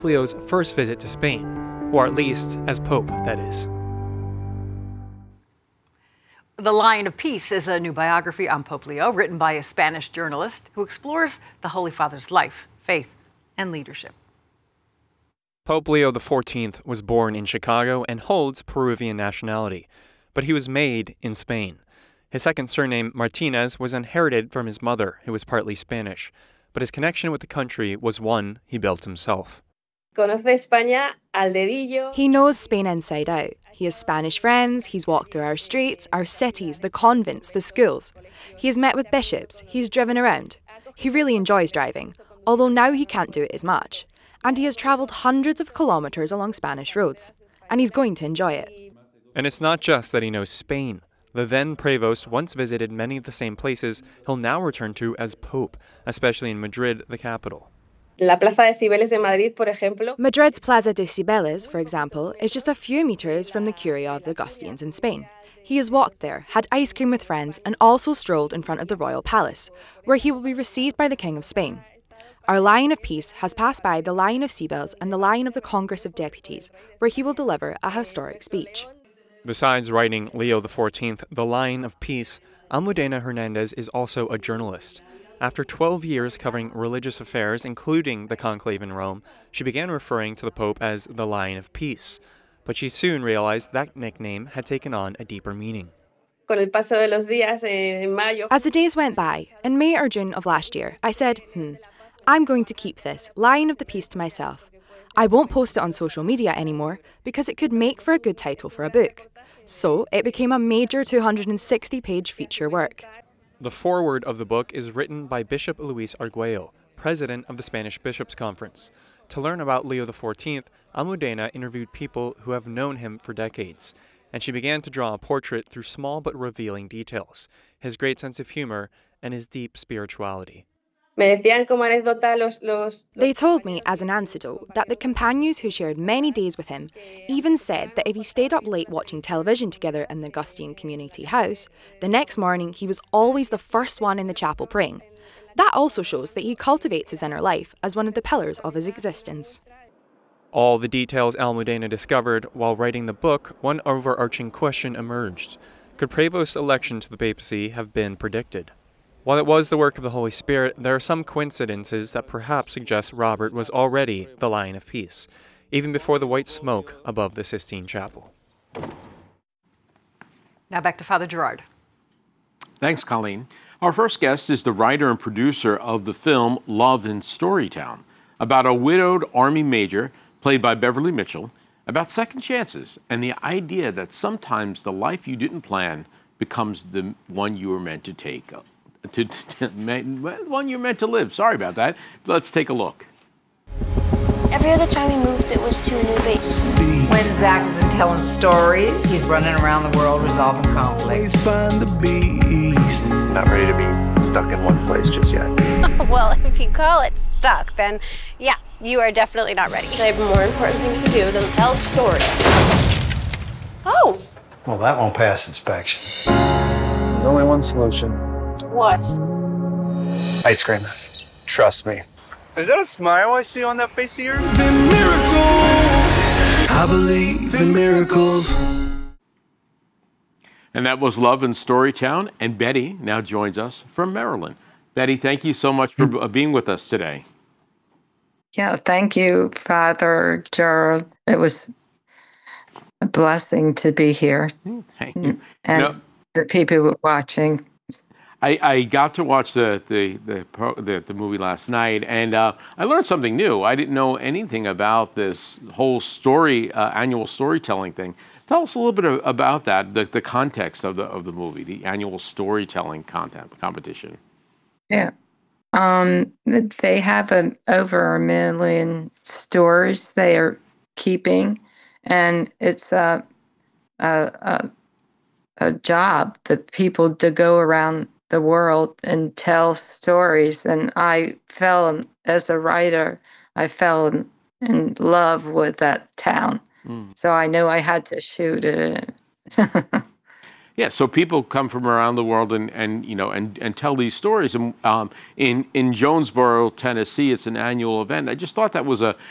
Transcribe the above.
Leo's first visit to Spain, or at least as Pope, that is. The Lion of Peace is a new biography on Pope Leo, written by a Spanish journalist who explores the Holy Father's life, faith, and leadership. Pope Leo XIV was born in Chicago and holds Peruvian nationality, but he was made in Spain. His second surname, Martinez, was inherited from his mother, who was partly Spanish, but his connection with the country was one he built himself. He knows Spain inside out. He has Spanish friends, he's walked through our streets, our cities, the convents, the schools. He has met with bishops, he's driven around. He really enjoys driving, although now he can't do it as much. And he has travelled hundreds of kilometres along Spanish roads. And he's going to enjoy it. And it's not just that he knows Spain. The then Prevost once visited many of the same places he'll now return to as Pope, especially in Madrid, the capital. Madrid's Plaza de Cibeles, for example, is just a few metres from the Curia of the Augustinians in Spain. He has walked there, had ice cream with friends, and also strolled in front of the royal palace, where he will be received by the King of Spain. Our Lion of Peace has passed by the Lion of Cibeles and the Lion of the Congress of Deputies, where he will deliver a historic speech. Besides writing Leo XIV, the Lion of Peace, Almudena Hernandez is also a journalist. After 12 years covering religious affairs, including the conclave in Rome, she began referring to the Pope as the Lion of Peace. But she soon realized that nickname had taken on a deeper meaning. As the days went by, in May or June of last year, I said, I'm going to keep this Lion of the Peace to myself. I won't post it on social media anymore because it could make for a good title for a book. So it became a major 260-page feature work. The foreword of the book is written by Bishop Luis Arguello, president of the Spanish Bishops' Conference. To learn about Leo XIV, Almudena interviewed people who have known him for decades, and she began to draw a portrait through small but revealing details, his great sense of humor, and his deep spirituality. They told me, as an anecdote, that the companions who shared many days with him even said that if he stayed up late watching television together in the Augustine Community House, the next morning he was always the first one in the chapel praying. That also shows that he cultivates his inner life as one of the pillars of his existence. All the details Almudena discovered while writing the book, one overarching question emerged. Could Prevost's election to the papacy have been predicted? While it was the work of the Holy Spirit, there are some coincidences that perhaps suggest Robert was already the Lion of Peace, even before the white smoke above the Sistine Chapel. Now back to Father Gerard. Thanks, Colleen. Our first guest is the writer and producer of the film Love in Storytown, about a widowed Army major, played by Beverly Mitchell, about second chances and the idea that sometimes the life you didn't plan becomes the one you were meant to take. One you're meant to live. Sorry about that. Let's take a look. Every other time he moved, it was to a new base. When Zach isn't telling stories, he's running around the world resolving conflicts. Find the beast. Not ready to be stuck in one place just yet. Well, if you call it stuck, then yeah, you are definitely not ready. I have more important things to do than tell stories. Oh! Well, that won't pass inspection. There's only one solution. What? Ice cream. Trust me. Is that a smile I see on that face of yours? I believe in miracles. And that was Love in Storytown, and Betty now joins us from Maryland. Betty, thank you so much for being with us today. Yeah, thank you, Father Gerald. It was a blessing to be here. Thank you. And the people who were watching. I got to watch the movie last night, and I learned something new. I didn't know anything about this whole story, annual storytelling thing. Tell us a little bit about that, the context of the movie, the annual storytelling competition. Yeah, they have over 1 million stories they are keeping, and it's a job that people to go around the world and tell stories. And as a writer, I fell in love with that town. So I knew I had to shoot it. Yeah, so people come from around the world and tell these stories. And in Jonesboro, Tennessee, it's an annual event. I just thought that was a